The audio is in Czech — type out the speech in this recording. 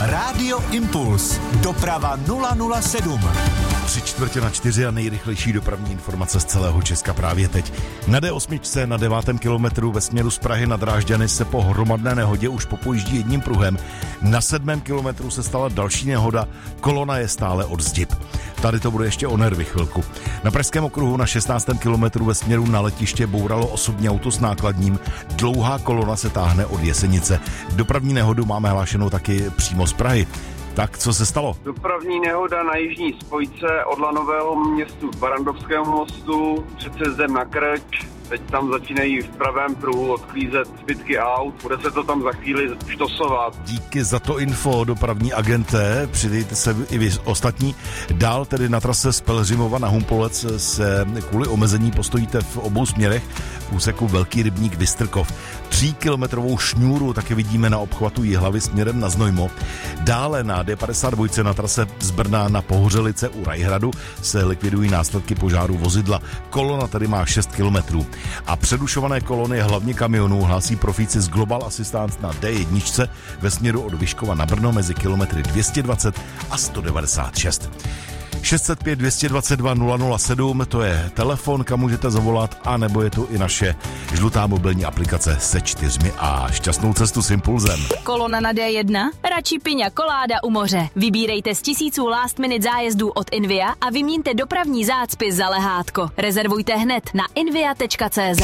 Rádio Impuls. Doprava 007. 3:45 a nejrychlejší dopravní informace z celého Česka právě teď. Na D8 na 9. kilometru ve směru z Prahy na Drážďany se po hromadné nehodě už popojíždí jedním pruhem. Na 7. kilometru se stala další nehoda, kolona je stále od Zdib. Tady to bude ještě o nervy chvilku. Na Pražském okruhu na 16. kilometru ve směru na letiště bouralo osobní auto s nákladním. Dlouhá kolona se táhne od Jesenice. Dopravní nehodu máme hlášenou taky přímo z Prahy. Tak, co se stalo? Dopravní nehoda na jižní spojce od Lanového Městu k Barandovskému mostu před sjezdem na Krč. Teď tam začínají v pravém pruhu odklízet zbytky aut. Bude se to tam za chvíli štosovat. Díky za to info, dopravní agenté. Přidejte se i vy ostatní. Dál tedy na trase z Pelhřimova na Humpolec se kvůli omezení postojíte v obou směrech v úseku Velký Rybník Vystrkov. 3kilometrovou šňůru také vidíme na obchvatu Jihlavy směrem na Znojmo. Dále na D52 na trase z Brna na Pohořelice u Rajhradu se likvidují následky požáru vozidla. Kolona tady má 6 kilometrů. A předušované kolony hlavně kamionů hlásí profíci z Global Assistance na D1 ve směru od Vyškova na Brno mezi kilometry 220 a 196. 605 222 007, to je telefon, kam můžete zavolat, a nebo je tu i naše žlutá mobilní aplikace se 4A. Šťastnou cestu s Impulzem. Kolona na D1? Radši piňa koláda u moře. Vybírejte z tisíců last minute zájezdů od Invia a vyměňte dopravní zácpy za lehátko. Rezervujte hned na invia.cz.